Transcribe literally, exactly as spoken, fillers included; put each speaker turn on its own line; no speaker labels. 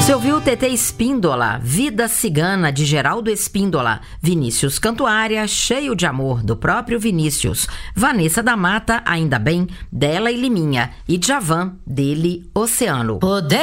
Você ouviu T T Espíndola, Vida Cigana, de Geraldo Espíndola, Vinícius Cantuária, Cheio de Amor, do próprio Vinícius, Vanessa da Mata, Ainda Bem, dela e Liminha, e Djavan, dele, Oceano.
Poder